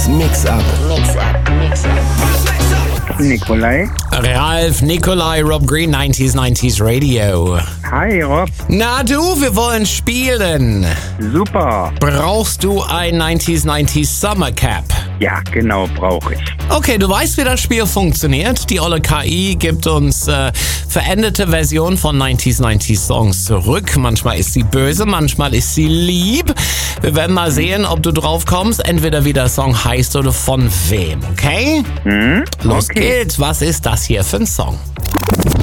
Ralfs Mix-Up. Nikolai. Ralf, Nikolai, Rob Green, 90s Radio. Hi, Rob. Na du, wir wollen spielen. Super. Brauchst du ein 90s Summer Cap? Ja, genau, brauche ich. Okay, du weißt, wie das Spiel funktioniert. Die olle KI gibt uns veränderte Versionen von 90s Songs zurück. Manchmal ist sie böse, manchmal ist sie lieb. Wir werden mal sehen, ob du drauf kommst, entweder wie der Song heißt oder von wem, okay? Los geht's. Was ist das hier für ein Song?